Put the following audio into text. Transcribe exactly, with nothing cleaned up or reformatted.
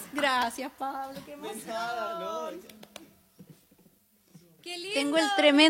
Gracias, Pablo, qué emoción. Nada, no. Qué lindo. Tengo el tremendo